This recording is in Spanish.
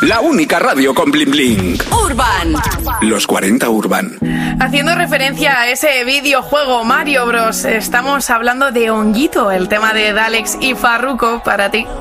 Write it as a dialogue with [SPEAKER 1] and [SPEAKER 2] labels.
[SPEAKER 1] La única radio con bling bling.
[SPEAKER 2] Urban.
[SPEAKER 1] Los 40 Urban.
[SPEAKER 3] Haciendo referencia a ese videojuego Mario Bros, estamos hablando de Honguito, el tema de Dalex y Farruko para ti.